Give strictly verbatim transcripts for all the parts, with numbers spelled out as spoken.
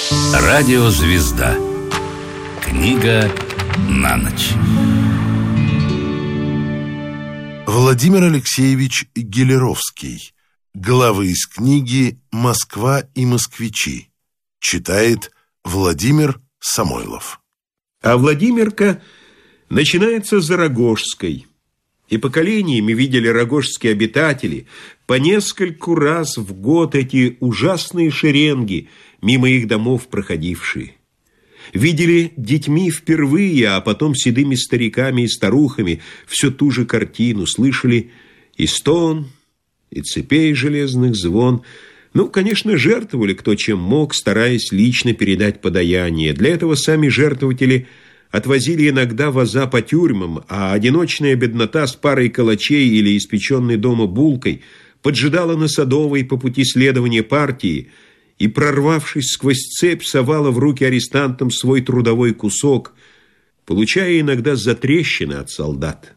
Радиозвезда. Книга на ночь. Владимир Алексеевич Гелеровский. Главы из книги «Москва и москвичи». Читает Владимир Самойлов. А Владимирка начинается за Рогожской. И поколениями видели рогожские обитатели по нескольку раз в год эти ужасные шеренги, мимо их домов проходившие. Видели детьми впервые, а потом седыми стариками и старухами всю ту же картину, слышали и стон, и цепей железных звон. Ну, конечно, жертвовали кто чем мог, стараясь лично передать подаяние. Для этого сами жертвователи отвозили иногда воза по тюрьмам, а одиночная беднота с парой калачей или испеченной дома булкой поджидала на Садовой по пути следования партии и, прорвавшись сквозь цепь, совала в руки арестантам свой трудовой кусок, получая иногда затрещины от солдат.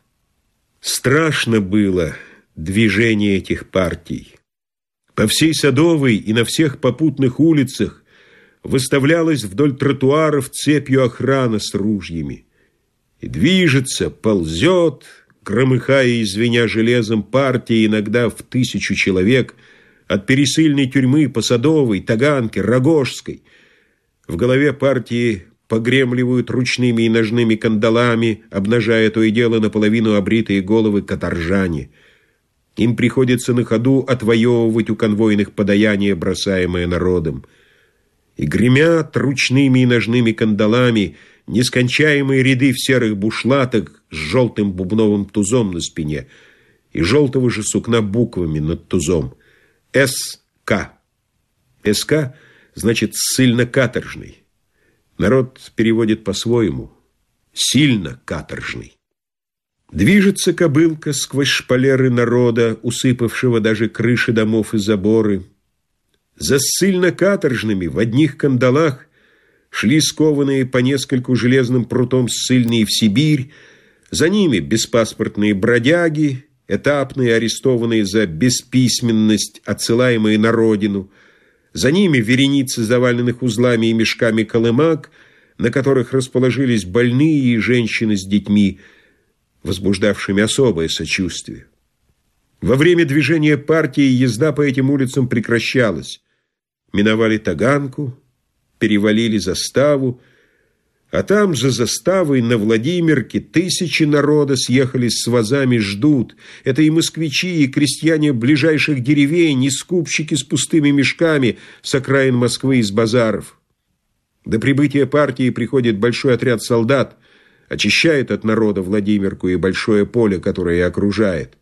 Страшно было движение этих партий. По всей Садовой и на всех попутных улицах выставлялась вдоль тротуаров цепью охрана с ружьями. И движется, ползет, громыхая и звеня железом, партия иногда в тысячу человек от Пересыльной тюрьмы по Садовой, Таганке, Рогожской. В голове партии погремливают ручными и ножными кандалами, обнажая то и дело наполовину обритые головы каторжане. Им приходится на ходу отвоевывать у конвойных подаяние, бросаемое народом. И гремят ручными и ножными кандалами нескончаемые ряды в серых бушлатах с желтым бубновым тузом на спине и желтого же сукна буквами над тузом. С К. С К значит «ссыльно-каторжный». Народ переводит по-своему. «Сильно-каторжный». Движется кобылка сквозь шпалеры народа, усыпавшего даже крыши домов и заборы. За ссыльно-каторжными в одних кандалах шли скованные по нескольку железным прутом ссыльные в Сибирь, за ними беспаспортные бродяги, этапные, арестованные за бесписьменность, отсылаемые на родину, за ними вереницы заваленных узлами и мешками колымак, на которых расположились больные и женщины с детьми, возбуждавшими особое сочувствие. Во время движения партии езда по этим улицам прекращалась. Миновали Таганку, перевалили заставу, а там за заставой на Владимирке тысячи народа съехались с возами, ждут. Это и москвичи, и крестьяне ближайших деревень, и скупщики с пустыми мешками с окраин Москвы, из базаров. До прибытия партии приходит большой отряд солдат, очищает от народа Владимирку и большое поле, которое окружает.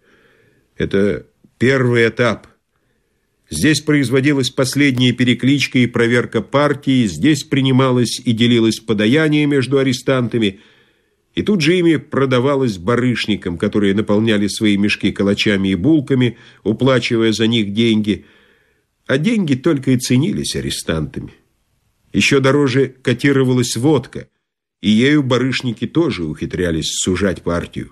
Это первый этап. Здесь производилась последняя перекличка и проверка партии, здесь принималось и делилось подаяние между арестантами, и тут же ими продавалось барышникам, которые наполняли свои мешки калачами и булками, уплачивая за них деньги, а деньги только и ценились арестантами. Еще дороже котировалась водка, и ею барышники тоже ухитрялись сужать партию.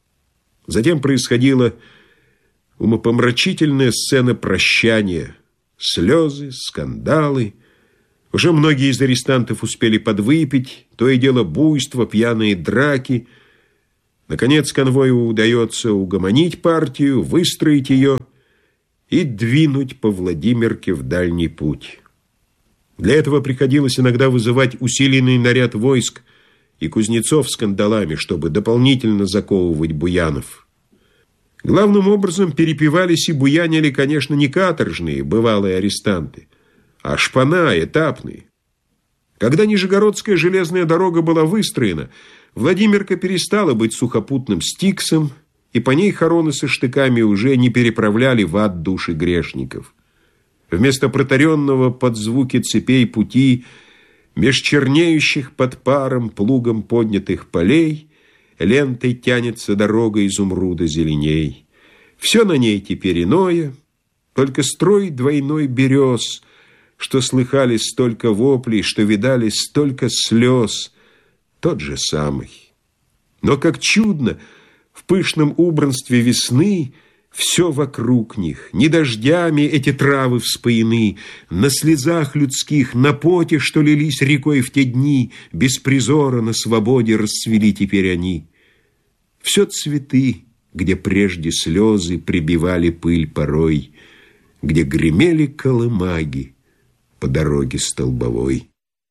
Затем происходило умопомрачительная сцена прощания. Слезы, скандалы. Уже многие из арестантов успели подвыпить, то и дело буйство, пьяные драки. Наконец конвою удается угомонить партию, выстроить ее и двинуть по Владимирке в дальний путь. Для этого приходилось иногда вызывать усиленный наряд войск и кузнецов с кандалами, чтобы дополнительно заковывать буянов. Главным образом перепевались и буянили, конечно, не каторжные, бывалые арестанты, а шпана, этапные. Когда Нижегородская железная дорога была выстроена, Владимирка перестала быть сухопутным Стиксом, и по ней хороны со штыками уже не переправляли в ад души грешников. Вместо протаренного под звуки цепей пути, меж чернеющих под паром плугом поднятых полей, лентой тянется дорога изумруда зеленей. Все на ней теперь иное, только строй двойной берез, что слыхали столько воплей, что видали столько слез, тот же самый. Но как чудно, в пышном убранстве весны Все вокруг них, не дождями эти травы вспоены, на слезах людских, на поте, что лились рекой в те дни, без призора на свободе расцвели теперь они. Все цветы, где прежде слезы прибивали пыль порой, где гремели колымаги по дороге столбовой.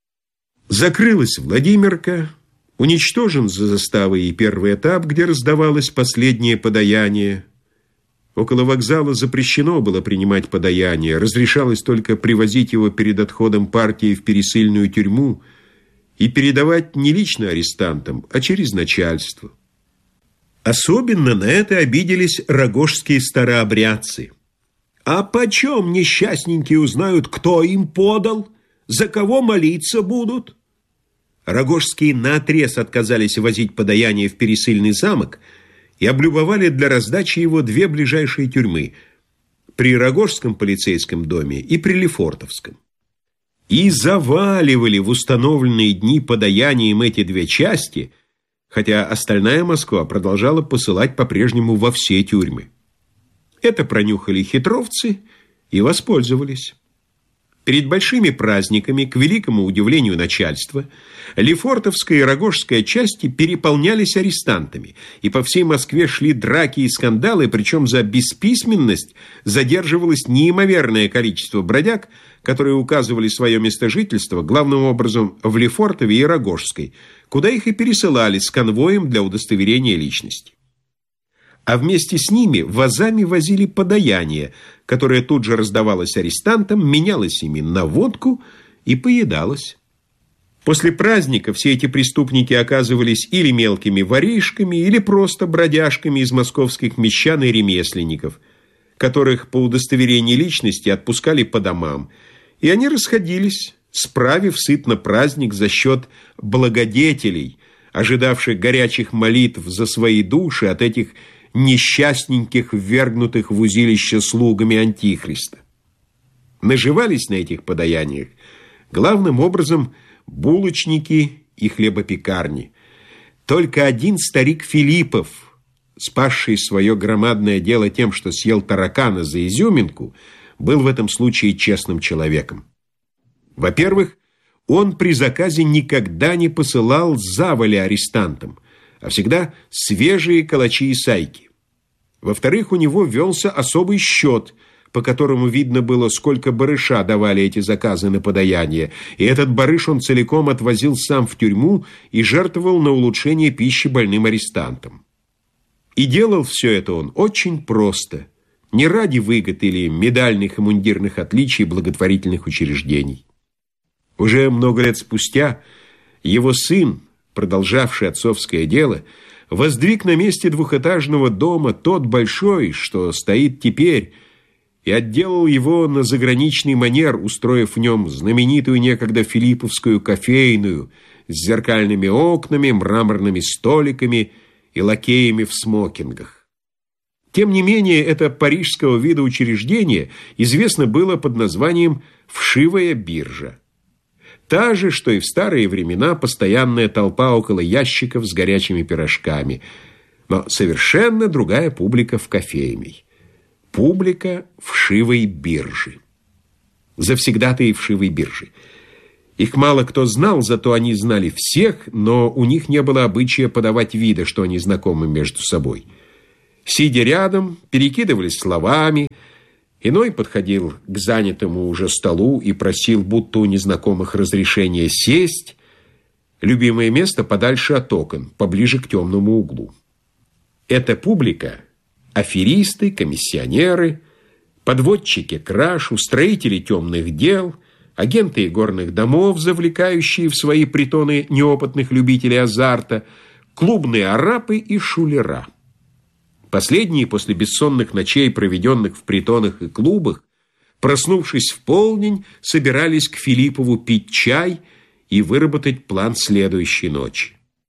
Закрылась Владимирка, уничтожен за заставой и первый этап, где раздавалось последнее подаяние. Около вокзала запрещено было принимать подаяние, разрешалось только привозить его перед отходом партии в пересыльную тюрьму и передавать не лично арестантам, а через начальство. Особенно на это обиделись рогожские старообрядцы. А почем несчастненькие узнают, кто им подал, за кого молиться будут? Рогожские наотрез отказались возить подаяние в пересыльный замок и облюбовали для раздачи его две ближайшие тюрьмы – при Рогожском полицейском доме и при Лефортовском. И заваливали в установленные дни подаянием эти две части, хотя остальная Москва продолжала посылать по-прежнему во все тюрьмы. Это пронюхали хитровцы и воспользовались. Перед большими праздниками, к великому удивлению начальства, Лефортовская и Рогожская части переполнялись арестантами, и по всей Москве шли драки и скандалы, причем за бесписьменность задерживалось неимоверное количество бродяг, которые указывали свое место жительства главным образом в Лефортове и Рогожской, куда их и пересылали с конвоем для удостоверения личности. А вместе с ними вазами возили подаяние, которое тут же раздавалось арестантам, менялось ими на водку и поедалось. После праздника все эти преступники оказывались или мелкими воришками, или просто бродяжками из московских мещан и ремесленников, которых по удостоверении личности отпускали по домам, и они расходились, справив сытно праздник за счет благодетелей, ожидавших горячих молитв за свои души от этих несчастненьких, ввергнутых в узилище слугами Антихриста. Наживались на этих подаяниях главным образом булочники и хлебопекарни. Только один старик Филиппов, спасший свое громадное дело тем, что съел таракана за изюминку, был в этом случае честным человеком. Во-первых, он при заказе никогда не посылал завали арестантам, а всегда свежие калачи и сайки. Во-вторых, у него велся особый счет, по которому видно было, сколько барыша давали эти заказы на подаяние, и этот барыш он целиком отвозил сам в тюрьму и жертвовал на улучшение пищи больным арестантам. И делал все это он очень просто, не ради выгод или медальных и мундирных отличий благотворительных учреждений. Уже много лет спустя его сын, продолжавший отцовское дело, воздвиг на месте двухэтажного дома тот большой, что стоит теперь, и отделал его на заграничный манер, устроив в нем знаменитую некогда филипповскую кофейную с зеркальными окнами, мраморными столиками и лакеями в смокингах. Тем не менее, это парижского вида учреждение известно было под названием «Вшивая биржа». Та же, что и в старые времена, постоянная толпа около ящиков с горячими пирожками. Но совершенно другая публика в кофейной. Публика вшивой биржи. Завсегдатаи вшивой биржи. Их мало кто знал, зато они знали всех, но у них не было обычая подавать вида, что они знакомы между собой. Сидя рядом, перекидывались словами. Иной подходил к занятому уже столу и просил, будто у незнакомых разрешения сесть. Любимое место подальше от окон, поближе к темному углу. Эта публика – аферисты, комиссионеры, подводчики краж, устроители темных дел, агенты игорных домов, завлекающие в свои притоны неопытных любителей азарта, клубные арапы и шулера. Последние, после бессонных ночей, проведенных в притонах и клубах, проснувшись в полдень, собирались к Филиппову пить чай и выработать план следующей ночи.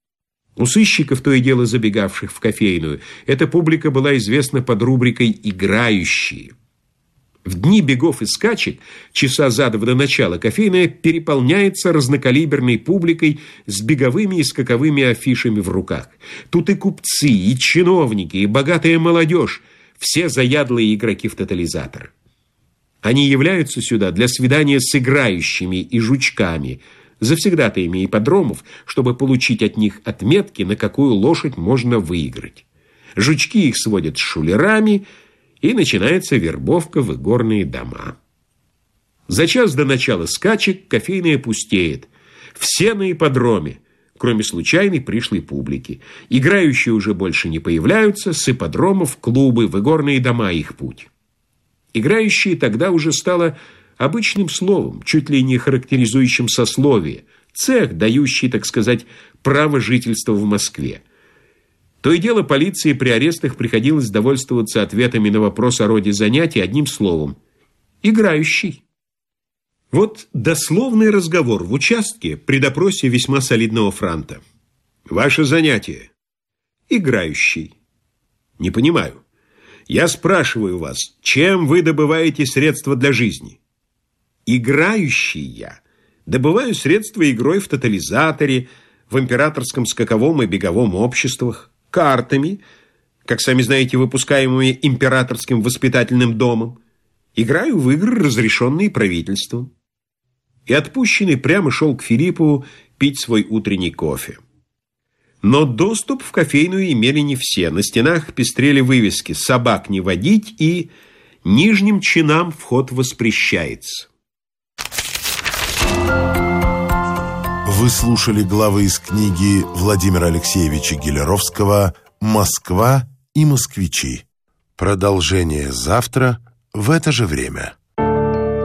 У сыщиков, то и дело забегавших в кофейную, эта публика была известна под рубрикой «Играющие». В дни бегов и скачек, часа за два до начала, кофейная переполняется разнокалиберной публикой с беговыми и скаковыми афишами в руках. Тут и купцы, и чиновники, и богатая молодежь. все заядлые игроки в тотализатор. Они являются сюда для свидания с играющими и жучками, завсегдатаями ипподромов, чтобы получить от них отметки, на какую лошадь можно выиграть. Жучки их сводят с шулерами, и начинается вербовка в игорные дома. За час до начала скачек кофейная пустеет. Все на ипподроме, кроме случайной пришлой публики. Играющие уже больше не появляются, с ипподромов в клубы, в игорные дома их путь. Играющие тогда уже стало обычным словом, чуть ли не характеризующим сословие, цех, дающий, так сказать, право жительства в Москве. То и дело полиции при арестах приходилось довольствоваться ответами на вопрос о роде занятий одним словом – играющий. Вот дословный разговор в участке при допросе весьма солидного франта. Ваше занятие? Играющий. Не понимаю. Я спрашиваю вас, чем вы добываете средства для жизни? Играющий я. Добываю средства игрой в тотализаторе, в императорском скаковом и беговом обществах, картами, как сами знаете, выпускаемыми императорским воспитательным домом. Играю в игры, разрешенные правительством. И отпущенный прямо шел к Филиппову пить свой утренний кофе. Но доступ в кофейную имели не все. На стенах пестрели вывески «Собак не водить» и «Нижним чинам вход воспрещается». Вы слушали главы из книги Владимира Алексеевича Гелеровского «Москва и москвичи». Продолжение завтра в это же время.